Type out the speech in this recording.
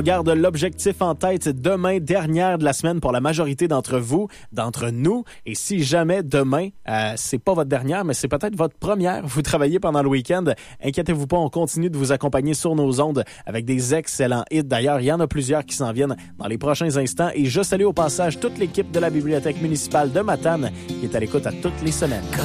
On garde l'objectif en tête demain, dernière de la semaine pour la majorité d'entre vous, d'entre nous. Et si jamais demain, c'est pas votre dernière, mais c'est peut-être votre première, vous travaillez pendant le week-end, inquiétez-vous pas, on continue de vous accompagner sur nos ondes avec des excellents hits. D'ailleurs, il y en a plusieurs qui s'en viennent dans les prochains instants. Et je salue au passage toute l'équipe de la Bibliothèque municipale de Matane qui est à l'écoute à toutes les semaines.